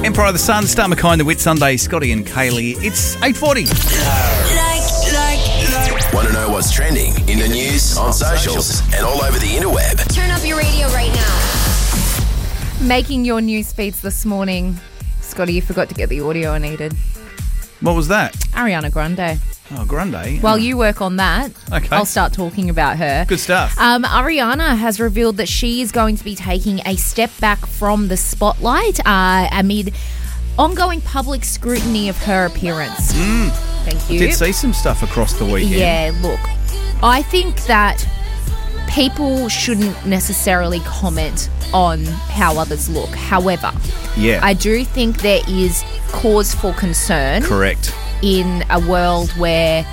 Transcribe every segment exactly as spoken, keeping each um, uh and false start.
Empire of the Sun, Star McKay, The Wit Sunday, Scotty and Kaylee. It's eight forty. Like, like, like. Want to know what's trending in the news, on socials, and all over the interweb? Turn up your radio right now. Making your news feeds this morning. Scotty, you forgot to get the audio I needed. What was that? Ariana Grande. Oh, Grande. While you work on that, Okay. I'll start talking about her. Good stuff. Um, Ariana has revealed that she is going to be taking a step back from the spotlight uh, amid ongoing public scrutiny of her appearance. Mm. Thank you. Did see some stuff across the weekend. Yeah, look, I think that people shouldn't necessarily comment on how others look. However, Yeah. I do think there is cause for concern Correct. in a world where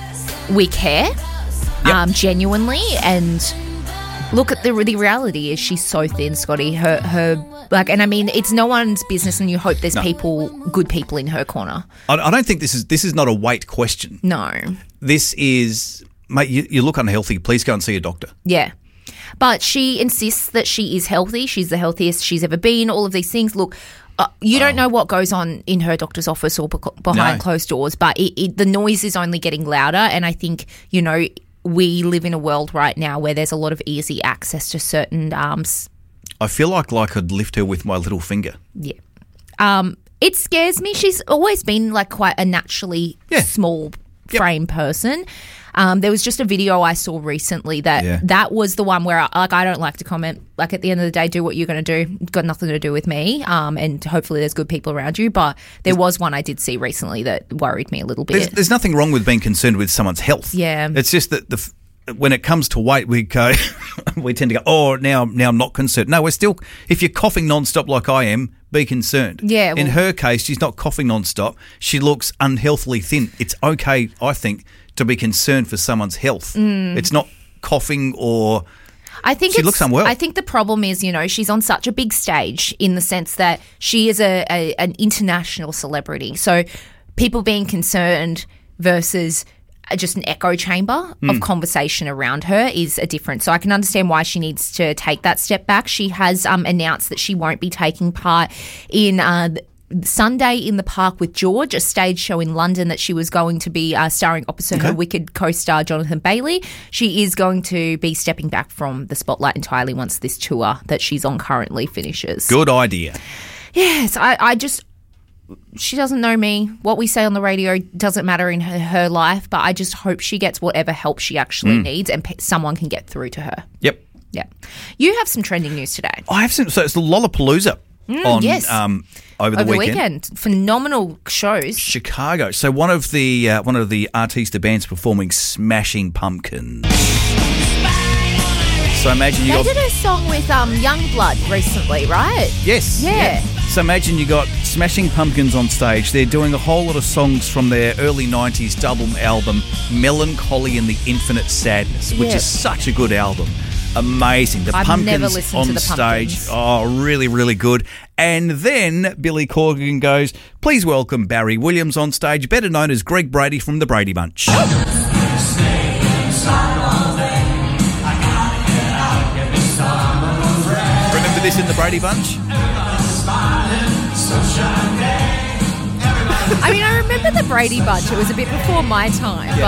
we care Yep. um, genuinely. And look at the the reality is she's so thin, Scotty. Her her like, and I mean, it's no one's business, and you hope there's No. people, good people in her corner. I, I don't think this is this is not a weight question. No, This is, mate, you, you look unhealthy. Please go and see a doctor. yeah. But she insists that she is healthy. She's the healthiest she's ever been. All of these things. Look, uh, you don't know what goes on in her doctor's office or be- behind No. closed doors, but it, it, the noise is only getting louder. And I think, you know, we live in a world right now where there's a lot of easy access to certain arms. I feel like, like I could lift her with my little finger. Yeah. Um, it scares me. She's always been like quite a naturally Yeah. small Yep. frame person. Um, there was just a video I saw recently that Yeah. that was the one where I, like I don't like to comment. Like at the end of the day, do what you're going to do. It's got nothing to do with me. Um, and hopefully there's good people around you. But there was one I did see recently that worried me a little bit. There's, there's nothing wrong with being concerned with someone's health. Yeah. It's just that the f- when it comes to weight, we go, we tend to go, oh, now now I'm not concerned. No, we're still. If you're coughing nonstop like I am, be concerned. Yeah, In well- her case, she's not coughing nonstop. She looks unhealthily thin. It's okay, I think, to be concerned for someone's health. Mm. It's not coughing or. I think She it's, looks unwell. I think the problem is, you know, she's on such a big stage in the sense that she is a, a an international celebrity. So people being concerned versus just an echo chamber Hmm. of conversation around her is a difference. So I can understand why she needs to take that step back. She has um, announced that she won't be taking part in uh, Sunday in the Park with George, a stage show in London that she was going to be uh, starring opposite her Wicked co-star Jonathan Bailey. She is going to be stepping back from the spotlight entirely once this tour that she's on currently finishes. Good idea. Yes, I, I just... She doesn't know me. What we say on the radio doesn't matter in her, her life, but I just hope she gets whatever help she actually Mm. needs and pe- someone can get through to her. Yep. Yeah. You have some trending news today. I have some. So it's the Lollapalooza on yes. um, over the Over the weekend. weekend. Phenomenal shows. Chicago. So one of the uh, one of the artista bands performing Smashing Pumpkins. So imagine you They got did a song with um, Youngblood recently, right? yes, Yeah. So imagine you got Smashing Pumpkins on stage. They're doing a whole lot of songs from their early nineties double album, Melancholy and the Infinite Sadness, which Yeah. is such a good album. Amazing. The I've Pumpkins never listened on to the stage. Pumpkins. Oh, really, really good. And then Billy Corgan goes, please welcome Barry Williams on stage, better known as Greg Brady from the Brady Bunch. Remember this in the Brady Bunch? I mean, I remember the Brady Bunch. It was a bit before my time. Yeah.